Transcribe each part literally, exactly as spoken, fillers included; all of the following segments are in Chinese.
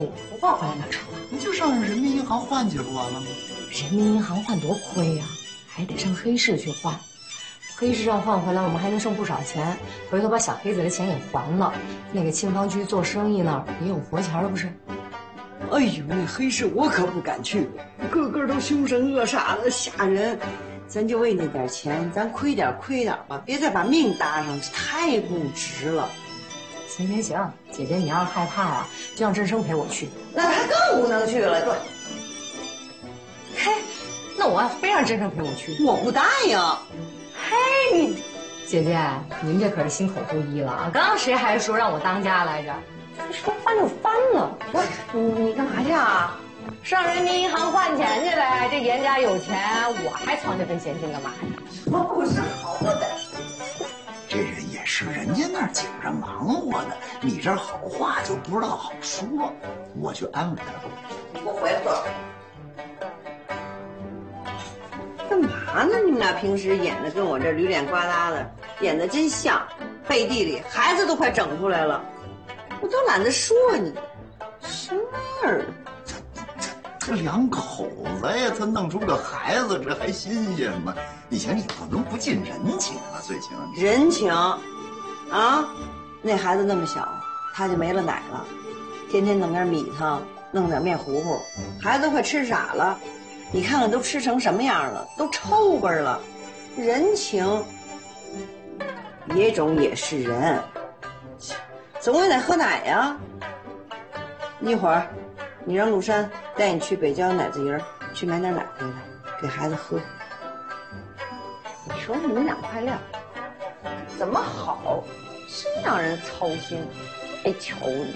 不换回来哪成啊？ 你就上人民银行换去不完了吗？ 人民银行换多亏呀、啊，还得上黑市去换。黑市上换回来，我们还能剩不少钱，回头把小黑子的钱也还了。那个沁芳居做生意那儿也有活钱了，不是？ 哎呦，那黑市我可不敢去，个个都凶神恶煞的，吓人。咱就为那点钱，咱亏点亏点吧，别再把命搭上去，太不值了。 行行行，姐姐你要是害怕啊，就让振生陪我去。 那他更不能去了，这。 嘿，那我要非让振生陪我去， 我不答应。 嘿，你姐姐，您这可是心口不一了啊！刚刚谁还说让我当家来着？说翻就翻了。不是你你干嘛去啊？上人民银行换钱去呗。这严家有钱，我还藏这份闲钱干嘛呀？ 我不是好的。 这人也是，人家那儿紧着忙活呢，你这好话就不知道好说。我去安慰他。 我回来了。干嘛呢？你们俩平时演的跟我这驴脸呱嗒的，演的真像。背地里孩子都快整出来了，我都懒得说你。什么儿？ 这两口子呀，他弄出个孩子，这还新鲜吗？以前你不能不近人情啊，最起码人情，啊，那孩子那么小，他就没了奶了，天天弄点米汤，弄点面糊糊，孩子都快吃傻了。你看看都吃成什么样了，都臭味了。人情，野种也是人，总也得喝奶呀。一会儿，你让陆山带你去北郊奶子营去买点奶回来，给孩子喝。你说你们两块料怎么好，真让人操心。哎，求你，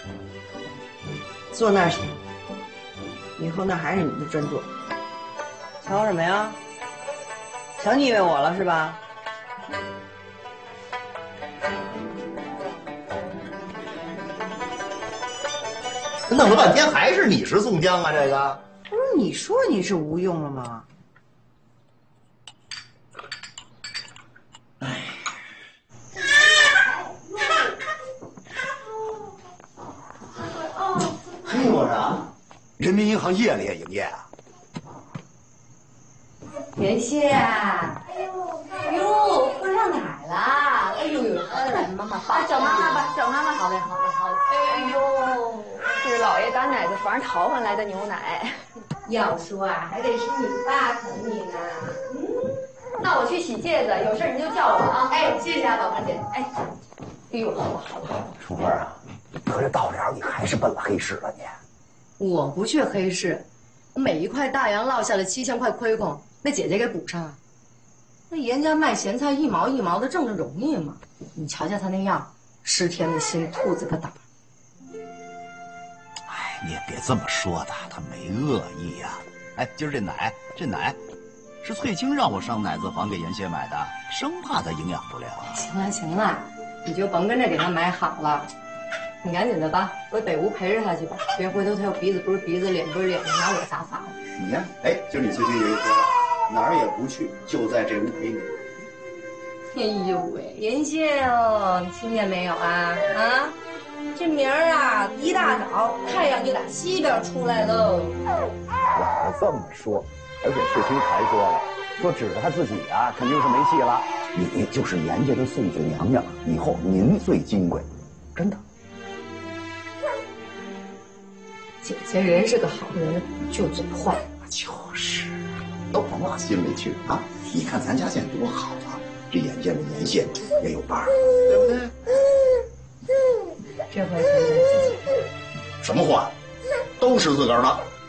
坐那儿去，以后那还是你的专座。瞧什么呀？瞧你以为我了是吧？ 弄了半天还是你是宋江啊？这个不是你说你是吴用了吗？ 哎，嘿，我说，人民银行夜里也营业啊？ 妍希，哎呦，哎呦，喝上奶了！哎呦呦，来，妈妈抱， 找妈妈吧，找妈妈。 好嘞，好嘞，好嘞。 哎呦，这是老爷打奶子房淘换来的牛奶。 要说啊，还得是你爸疼你呢。 嗯，那我去洗戒子，有事你就叫我啊。哎，谢谢啊，宝芳姐。哎，哎呦，好吧，好吧。 淑芬啊，可这到了你还是奔了黑市了你。 我不去黑市，每一块大洋落下了七千块亏空。那姐姐给补上啊！那严家卖咸菜一毛一毛的挣着容易吗？你瞧瞧他那样，十天的心，兔子个胆。 哎，你也别这么说他，他没恶意呀、啊。哎，今儿这奶，这奶，是翠青让我上奶子房给妍希买的，生怕他营养不良。 行了行了，你就甭跟着给他买好了。你赶紧的吧，回北屋陪着他去吧，别回头他又鼻子不是鼻子，脸不是脸的，拿我撒法了。 你呀，哎，今儿你翠青爷爷说了。哪儿也不去，就在这屋陪你。 哎呦喂，妍希哦，你听见没有啊？啊，这明儿啊，一大早太阳就打西边出来喽。 老是这么说，而且翠青还说了，说指着他自己啊，肯定是没戏了。你就是严家的岁岁娘娘，以后您最金贵，真的。 姐姐人是个好人，就嘴坏。 就是。都甭往心里去啊！你看咱家现在多好啊，这眼见着年限也有伴儿，对不对？ 这回可是自己。 什么话？都是自个儿的。